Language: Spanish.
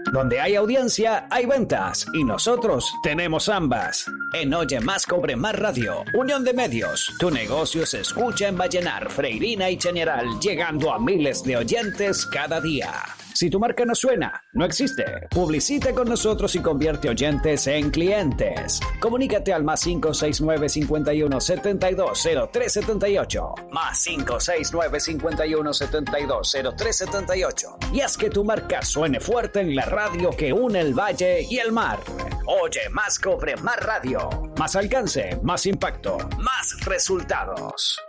Donde hay audiencia, hay ventas. Y nosotros tenemos ambas. En Oye Más Cobre Más Radio, Unión de Medios. Tu negocio se escucha en Vallenar, Freirina y Chañaral, llegando a miles de oyentes cada día. Si tu marca no suena, no existe. Publicita con nosotros y convierte oyentes en clientes. Comunícate al +569 51 72 03 78. +569 51 72 03 78. Y haz que tu marca suene fuerte en la radio que une el valle y el mar. Oye Más Cobre Más Radio. Más alcance, más impacto, más resultados.